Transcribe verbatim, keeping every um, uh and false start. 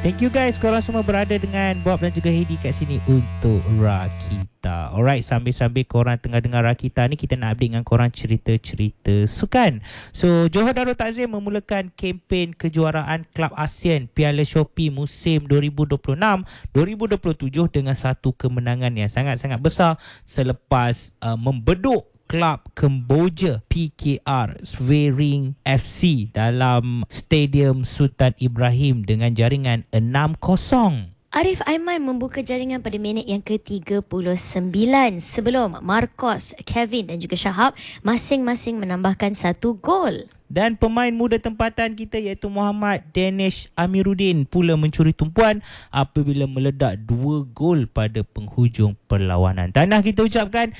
Thank you guys, korang semua berada dengan Bob dan juga Heidi kat sini untuk Rakita. Alright, sambil-sambil korang tengah dengar Rakita ni, kita nak update dengan korang cerita-cerita sukan. So, Johor Darul Takzim memulakan kempen kejuaraan Kelab ASEAN Piala Shopee musim dua ribu dua puluh enam dua ribu dua puluh tujuh dengan satu kemenangan yang sangat-sangat besar selepas uh, membeduk Kelab Kemboja P K R Svering F C dalam Stadium Sultan Ibrahim dengan jaringan enam kosong. Arif Aiman membuka jaringan pada minit yang ke tiga puluh sembilan sebelum Marcos, Kevin dan juga Shahab masing-masing menambahkan satu gol. Dan pemain muda tempatan kita iaitu Muhammad Danish Amiruddin pula mencuri tumpuan apabila meledak dua gol pada penghujung perlawanan. Tanah kita ucapkan